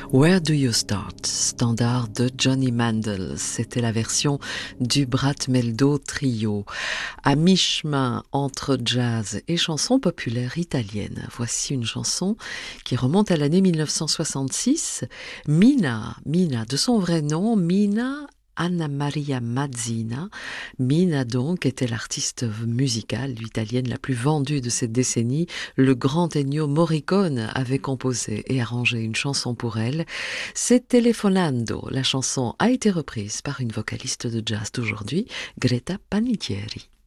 Where Do You Start? Standard de Johnny Mandel. C'était la version du Bratmeldo Trio. À mi-chemin entre jazz et chansons populaires italiennes. Voici une chanson qui remonte à l'année 1966. Mina, de son vrai nom, Mina Anna Maria Mazzina. Mina donc était l'artiste musicale italienne la plus vendue de cette décennie. Le grand Ennio Morricone avait composé et arrangé une chanson pour elle. C'est Telefonando. La chanson a été reprise par une vocaliste de jazz d'aujourd'hui, Greta Panettiere.